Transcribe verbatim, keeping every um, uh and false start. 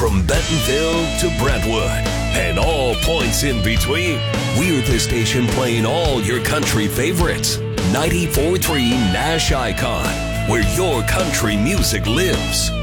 From Bentonville to Brentwood and all points in between, we're the station playing all your country favorites. ninety-four point three Nash Icon, where your country music lives.